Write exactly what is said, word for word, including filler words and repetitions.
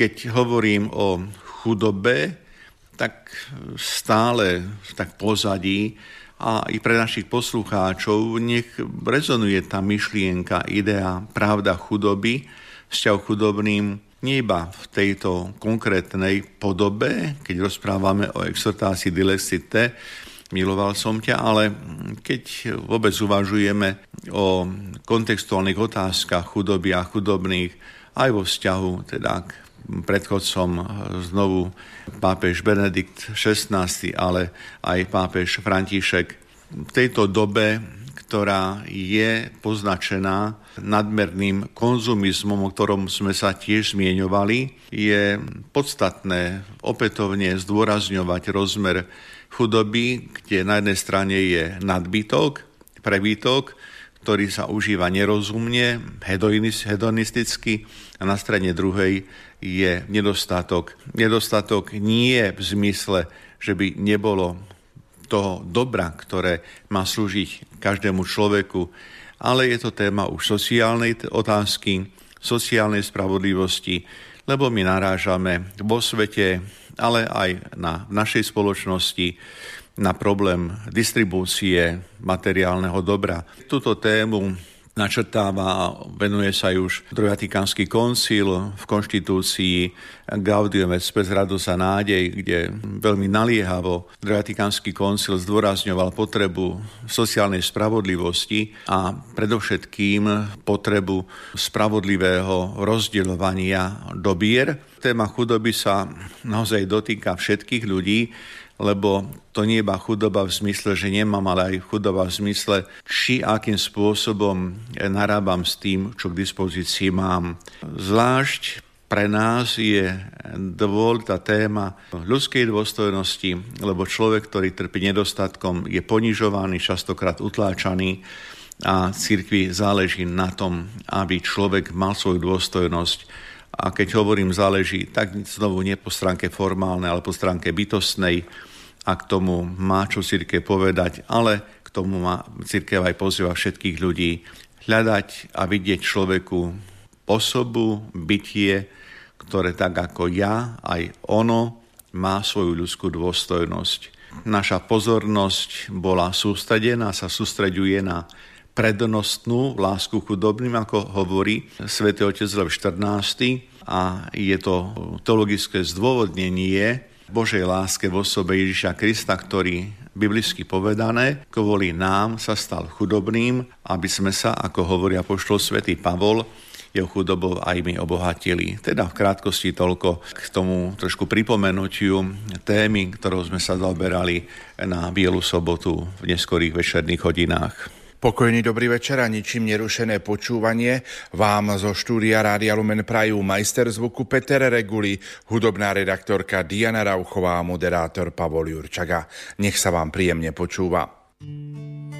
keď hovorím o chudobe, tak stále tak pozadí a i pre našich poslucháčov nech rezonuje tá myšlienka, idea, pravda chudoby, vzťahu chudobným, nie iba v tejto konkrétnej podobe, keď rozprávame o exhortácii Dilexite, miloval som ťa, ale keď vôbec uvažujeme o kontextuálnych otázkach chudoby a chudobných, aj vo vzťahu teda k predchodcom znovu pápež Benedikt šestnásty, ale aj pápež František. V tejto dobe, ktorá je poznačená nadmerným konzumizmom, o ktorom sme sa tiež zmieňovali, je podstatné opätovne zdôrazňovať rozmer chudoby, kde na jednej strane je nadbytok, prebytok, ktorý sa užíva nerozumne, hedonisticky, a na strane druhej je nedostatok. Nedostatok nie v zmysle, že by nebolo toho dobra, ktoré má slúžiť každému človeku, ale je to téma už sociálnej otázky, sociálnej spravodlivosti, lebo my narážame vo svete, ale aj na našej spoločnosti na problém distribúcie materiálneho dobra. Túto tému načrtáva a venuje sa už druhý Vatikánsky koncil v konštitúcii Gaudium et Spes radosť a nádej, kde veľmi naliehavo druhý Vatikánsky koncil zdôrazňoval potrebu sociálnej spravodlivosti a predovšetkým potrebu spravodlivého rozdeľovania dobier. Téma chudoby sa naozaj dotýka všetkých ľudí, lebo to nie je iba chudoba v zmysle, že nemám, ale aj chudoba v zmysle, či akým spôsobom narábam s tým, čo k dispozícii mám. Zvlášť pre nás je dôležitá téma ľudskej dôstojnosti, lebo človek, ktorý trpí nedostatkom, je ponižovaný, častokrát utláčaný a cirkvi záleží na tom, aby človek mal svoju dôstojnosť. A keď hovorím záleží, tak znovu nie po stránke formálnej, ale po stránke bytostnej. A k tomu má čo cirkev povedať, ale k tomu má cirkev aj pozýva všetkých ľudí hľadať a vidieť človeku osobu, bytie, ktoré tak ako ja, aj ono má svoju ľudskú dôstojnosť. Naša pozornosť bola sústredená, sa sústreďuje na prednostnú lásku chudobným, ako hovorí svätý otec Lev štrnásty. A je to teologické zdôvodnenie Božej láske v osobe Ježiša Krista, ktorý biblicky povedané kvôli nám sa stal chudobným, aby sme sa, ako hovorí apoštol svätý Pavol, jeho chudobou aj my obohatili. Teda v krátkosti toľko k tomu trošku pripomenutiu témy, ktorou sme sa zaoberali na Bielu sobotu v neskorých večerných hodinách. Pokojný dobrý večer a ničím nerušené počúvanie vám zo štúdia Rádia Lumen prajú majster zvuku Peter Reguli, hudobná redaktorka Diana Rauchová a moderátor Pavol Jurčaga. Nech sa vám príjemne počúva.